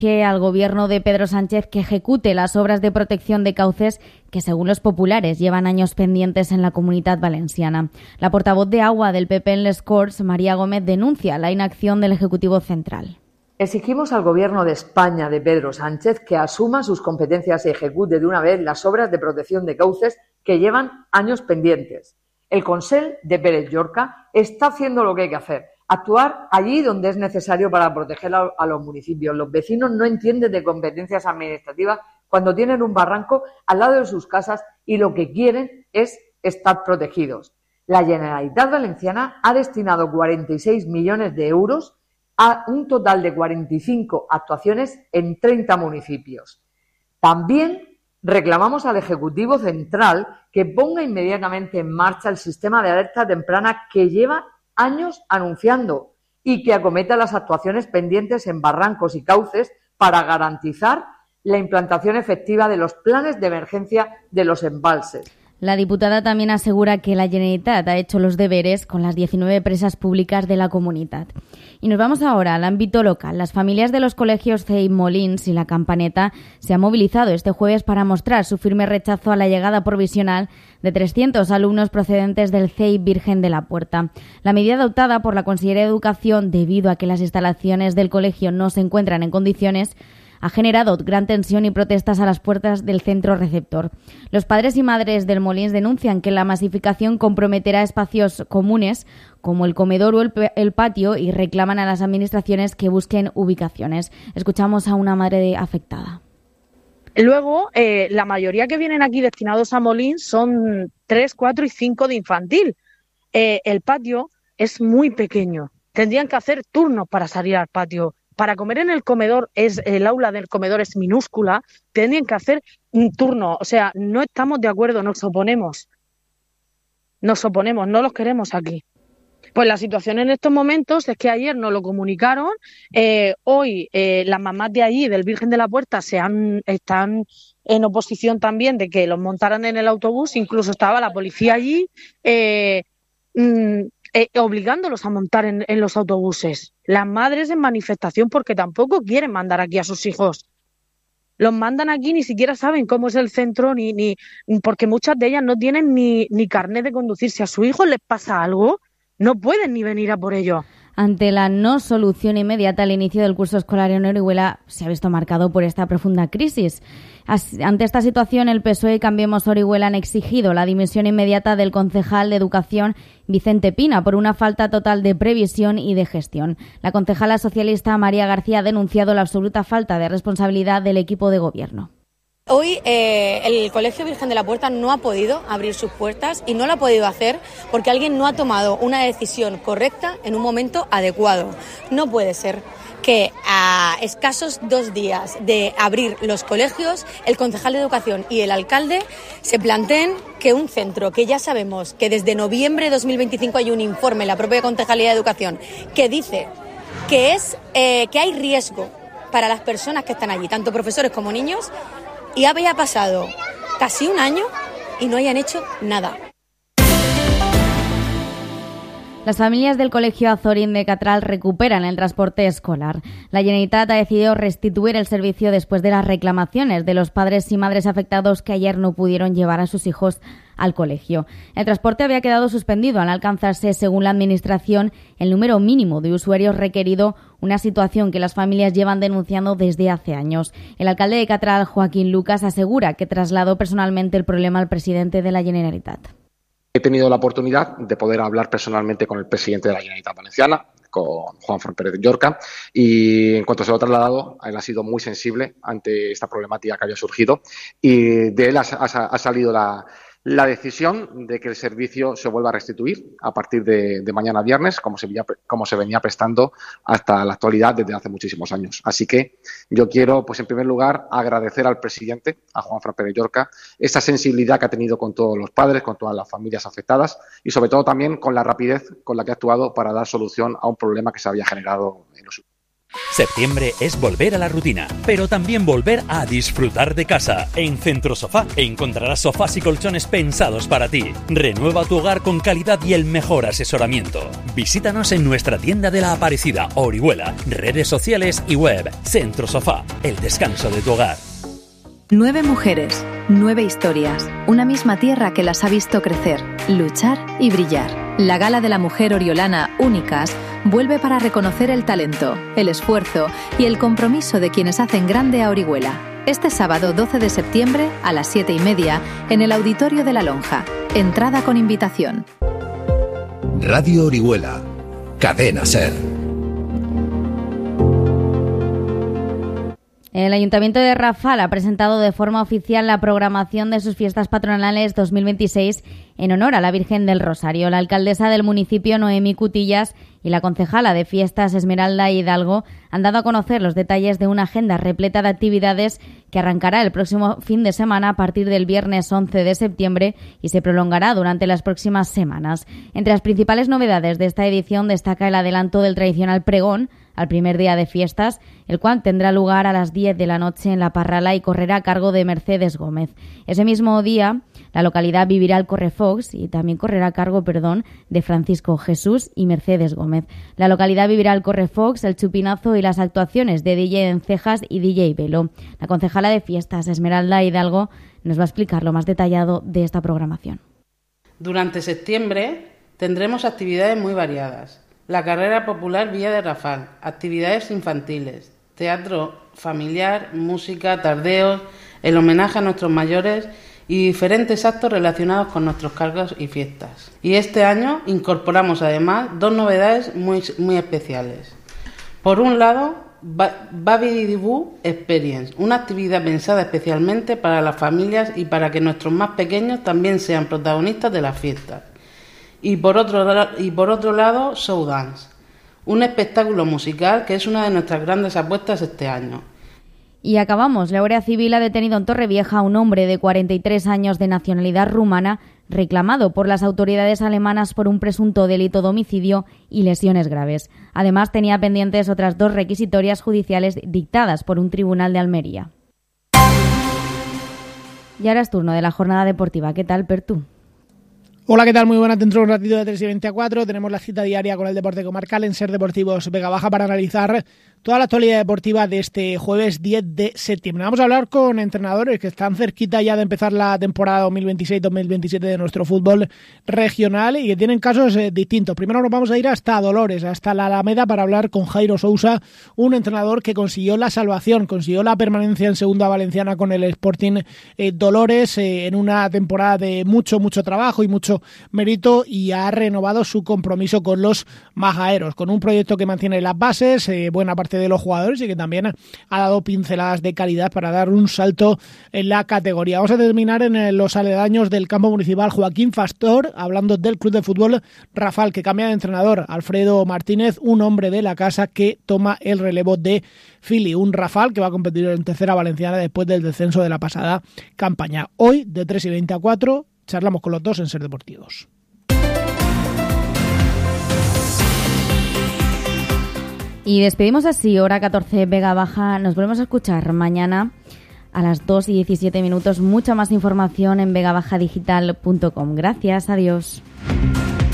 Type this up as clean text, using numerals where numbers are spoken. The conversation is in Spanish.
Que al gobierno de Pedro Sánchez que ejecute las obras de protección de cauces que, según los populares, llevan años pendientes en la Comunitat Valenciana. La portavoz de Agua del PP en les Corts, María Gómez, denuncia la inacción del Ejecutivo Central. Exigimos al Gobierno de España de Pedro Sánchez que asuma sus competencias y ejecute de una vez las obras de protección de cauces que llevan años pendientes. El Consell de Pérez Llorca está haciendo lo que hay que hacer. Actuar allí donde es necesario para proteger a los municipios. Los vecinos no entienden de competencias administrativas cuando tienen un barranco al lado de sus casas y lo que quieren es estar protegidos. La Generalitat Valenciana ha destinado 46 millones de euros a un total de 45 actuaciones en 30 municipios. También reclamamos al Ejecutivo Central que ponga inmediatamente en marcha el sistema de alerta temprana que lleva años anunciando y que acometa las actuaciones pendientes en barrancos y cauces para garantizar la implantación efectiva de los planes de emergencia de los embalses. La diputada también asegura que la Generalitat ha hecho los deberes con las 19 presas públicas de la comunidad. Y nos vamos ahora al ámbito local. Las familias de los colegios CEI Molins y La Campaneta se han movilizado este jueves para mostrar su firme rechazo a la llegada provisional de 300 alumnos procedentes del CEI Virgen de la Puerta. La medida adoptada por la Consellería de Educación, debido a que las instalaciones del colegio no se encuentran en condiciones, ha generado gran tensión y protestas a las puertas del centro receptor. Los padres y madres del Molins denuncian que la masificación comprometerá espacios comunes como el comedor o el patio y reclaman a las administraciones que busquen ubicaciones. Escuchamos a una madre afectada. Luego, la mayoría que vienen aquí destinados a Molins son 3, 4 y 5 de infantil. El patio es muy pequeño. Tendrían que hacer turnos para salir al patio. Para comer en el comedor, el aula del comedor es minúscula, tendrían que hacer un turno. O sea, no estamos de acuerdo, nos oponemos, no los queremos aquí. Pues la situación en estos momentos es que ayer nos lo comunicaron, hoy las mamás de allí, del Virgen de la Puerta, están en oposición también de que los montaran en el autobús, incluso estaba la policía allí obligándolos a montar en los autobuses. Las madres en manifestación porque tampoco quieren mandar aquí a sus hijos. Los mandan aquí, ni siquiera saben cómo es el centro, ni porque muchas de ellas no tienen ni carnet de conducir. Si a su hijo les pasa algo, no pueden ni venir a por ello. Ante la no solución inmediata, el inicio del curso escolar en Orihuela se ha visto marcado por esta profunda crisis. Ante esta situación, el PSOE y Cambiemos Orihuela han exigido la dimisión inmediata del concejal de Educación, Vicente Pina, por una falta total de previsión y de gestión. La concejala socialista María García ha denunciado la absoluta falta de responsabilidad del equipo de gobierno. Hoy el Colegio Virgen de la Puerta no ha podido abrir sus puertas y no lo ha podido hacer porque alguien no ha tomado una decisión correcta en un momento adecuado. No puede ser que a escasos 2 días de abrir los colegios, el concejal de Educación y el alcalde se planteen que un centro que ya sabemos que desde noviembre de 2025 hay un informe en la propia Concejalía de Educación que dice que hay riesgo para las personas que están allí, tanto profesores como niños, y había pasado casi un año y no hayan hecho nada. Las familias del Colegio Azorín de Catral recuperan el transporte escolar. La Generalitat ha decidido restituir el servicio después de las reclamaciones de los padres y madres afectados que ayer no pudieron llevar a sus hijos al colegio. El transporte había quedado suspendido al alcanzarse, según la Administración, el número mínimo de usuarios requerido, una situación que las familias llevan denunciando desde hace años. El alcalde de Catral, Joaquín Lucas, asegura que trasladó personalmente el problema al presidente de la Generalitat. He tenido la oportunidad de poder hablar personalmente con el presidente de la Generalitat Valenciana, con Juanfran Pérez Llorca, y en cuanto se lo he trasladado, él ha sido muy sensible ante esta problemática que había surgido y de él ha salido la decisión de que el servicio se vuelva a restituir a partir de mañana viernes, como se venía prestando hasta la actualidad desde hace muchísimos años. Así que yo quiero, pues en primer lugar, agradecer al presidente, a Juanfran Pérez Llorca, esta sensibilidad que ha tenido con todos los padres, con todas las familias afectadas y sobre todo también con la rapidez con la que ha actuado para dar solución a un problema que se había generado en los últimos. Septiembre es volver a la rutina, pero también volver a disfrutar de casa. En Centro Sofá encontrarás sofás y colchones pensados para ti. Renueva tu hogar con calidad y el mejor asesoramiento. Visítanos en nuestra tienda de La Aparecida, Orihuela, redes sociales y web. Centro Sofá, el descanso de tu hogar. 9 mujeres, 9 historias, una misma tierra que las ha visto crecer, luchar y brillar. La Gala de la Mujer Oriolana Únicas vuelve para reconocer el talento, el esfuerzo y el compromiso de quienes hacen grande a Orihuela. Este sábado 12 de septiembre a las 7:30 en el Auditorio de la Lonja. Entrada con invitación. Radio Orihuela, Cadena SER. El Ayuntamiento de Rafal ha presentado de forma oficial la programación de sus fiestas patronales 2026 en honor a la Virgen del Rosario. La alcaldesa del municipio, Noemí Cutillas, y la concejala de fiestas, Esmeralda Hidalgo, han dado a conocer los detalles de una agenda repleta de actividades que arrancará el próximo fin de semana a partir del viernes 11 de septiembre y se prolongará durante las próximas semanas. Entre las principales novedades de esta edición destaca el adelanto del tradicional pregón al primer día de fiestas, el cual tendrá lugar a las 10 de la noche en La Parrala y correrá a cargo de Mercedes Gómez. Ese mismo día, la localidad vivirá el Correfox y también correrá a cargo, de Francisco Jesús y Mercedes Gómez. La localidad vivirá el Correfox, el Chupinazo y las actuaciones de DJ Encejas y DJ Velo. La concejala de fiestas, Esmeralda Hidalgo, nos va a explicar lo más detallado de esta programación. Durante septiembre tendremos actividades muy variadas. La carrera popular Villa de Rafal, actividades infantiles, teatro familiar, música, tardeos, el homenaje a nuestros mayores y diferentes actos relacionados con nuestros cargos y fiestas. Y este año incorporamos además 2 novedades muy especiales. Por un lado, Baby Dibu Experience, una actividad pensada especialmente para las familias y para que nuestros más pequeños también sean protagonistas de las fiestas. Y por otro lado, Show Dance, un espectáculo musical que es una de nuestras grandes apuestas este año. Y acabamos. La Guardia Civil ha detenido en Torrevieja a un hombre de 43 años de nacionalidad rumana reclamado por las autoridades alemanas por un presunto delito de homicidio y lesiones graves. Además, tenía pendientes otras 2 requisitorias judiciales dictadas por un tribunal de Almería. Y ahora es turno de la jornada deportiva. ¿Qué tal, Pertú? Hola, ¿qué tal? Muy buenas. Dentro de un ratito de 3 y 20 a 4 tenemos la cita diaria con el deporte comarcal en SER Deportivos Vega Baja para analizar toda la actualidad deportiva de este jueves 10 de septiembre. Vamos a hablar con entrenadores que están cerquita ya de empezar la temporada 2026-2027 de nuestro fútbol regional y que tienen casos distintos. Primero nos vamos a ir hasta Dolores, hasta la Alameda, para hablar con Jairo Sousa, un entrenador que consiguió la salvación, consiguió la permanencia en Segunda Valenciana con el Sporting Dolores en una temporada de mucho trabajo y mucho mérito, y ha renovado su compromiso con los majaeros, con un proyecto que mantiene las bases, buena parte de los jugadores, y que también ha dado pinceladas de calidad para dar un salto en la categoría. Vamos a terminar en los aledaños del campo municipal Joaquín Fastor, hablando del club de fútbol Rafal, que cambia de entrenador. Alfredo Martínez, un hombre de la casa que toma el relevo de Fili, un Rafal que va a competir en Tercera Valenciana después del descenso de la pasada campaña. Hoy, de 3 y 20 a 4, charlamos con los dos en SER Deportivos. Y despedimos así, hora 14 Vega Baja. Nos volvemos a escuchar mañana a las 2 y 17 minutos. Mucha más información en vegabajadigital.com. Gracias, adiós.